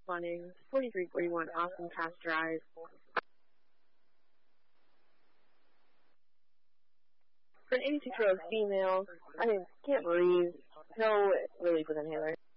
responding. 4341, Austin Pass Drive. For an 86-year-old female, I can't believe no relief with inhaler.